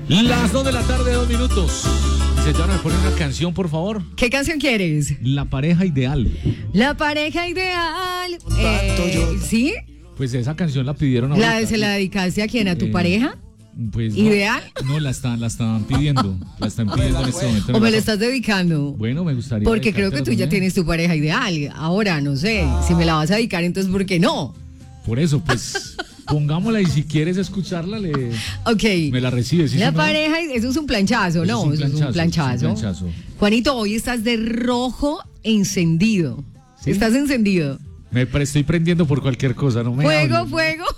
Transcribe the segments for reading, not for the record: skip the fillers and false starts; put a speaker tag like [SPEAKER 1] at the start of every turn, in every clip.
[SPEAKER 1] Las 2 de la tarde, 2 minutos. Señora, ¿me pone una canción, por favor?
[SPEAKER 2] ¿Qué canción quieres?
[SPEAKER 1] La pareja ideal.
[SPEAKER 2] La pareja ideal. ¿Sí?
[SPEAKER 1] Pues esa canción la pidieron ahorita.
[SPEAKER 2] ¿Se la dedicaste a quién? ¿A tu pareja?
[SPEAKER 1] Pues
[SPEAKER 2] ¿Ideal?
[SPEAKER 1] No, la estaban pidiendo. La están pidiendo en este momento.
[SPEAKER 2] ¿O me la estás dedicando?
[SPEAKER 1] Bueno, me gustaría.
[SPEAKER 2] Porque creo que tú ya tienes tu pareja ideal. Ahora, no sé, si me la vas a dedicar, entonces, ¿por qué no?
[SPEAKER 1] Por eso, pues, pongámosla y si quieres escucharla, me la recibes. ¿Sí?
[SPEAKER 2] La pareja, eso es un planchazo, ¿no? Eso es un planchazo. Juanito, hoy estás de rojo encendido. ¿Sí? Estás encendido.
[SPEAKER 1] Me estoy prendiendo por cualquier cosa, no me
[SPEAKER 2] Fuego.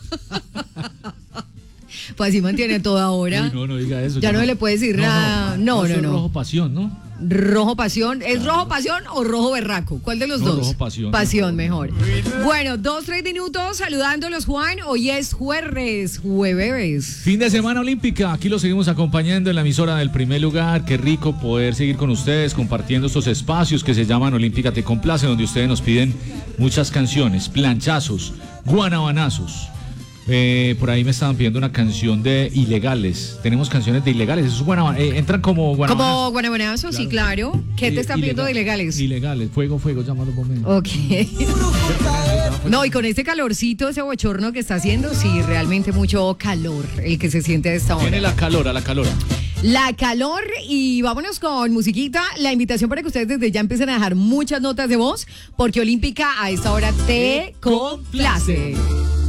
[SPEAKER 2] Pues así mantiene toda hora.
[SPEAKER 1] Uy, no diga eso.
[SPEAKER 2] Ya no le puedes decir nada. No.
[SPEAKER 1] Rojo pasión, ¿no?
[SPEAKER 2] Rojo pasión. ¿Es rojo pasión o rojo berraco? ¿Cuál de los dos?
[SPEAKER 1] Rojo pasión.
[SPEAKER 2] Pasión, mejor. Bueno, 2-3 minutos saludándolos, Juan. Hoy es jueves.
[SPEAKER 1] Fin de semana olímpica. Aquí lo seguimos acompañando en la emisora del primer lugar. Qué rico poder seguir con ustedes compartiendo estos espacios que se llaman Olímpica Te Complace, donde ustedes nos piden muchas canciones, planchazos, guanabanazos. Por ahí me estaban pidiendo una canción de Ilegales. Tenemos canciones de Ilegales. Eso es entran como guanabanazos.
[SPEAKER 2] Como guanabanazos, sí, claro. ¿Qué te están pidiendo de Ilegales?
[SPEAKER 1] Ilegales. Fuego, llámalo por mí.
[SPEAKER 2] Ok. No, y con este calorcito, ese bochorno que está haciendo, sí, realmente mucho calor el que se siente a esta hora.
[SPEAKER 1] Tiene la calor.
[SPEAKER 2] La calor, y vámonos con musiquita. La invitación para que ustedes desde ya empiecen a dejar muchas notas de voz, porque Olímpica a esta hora te complace.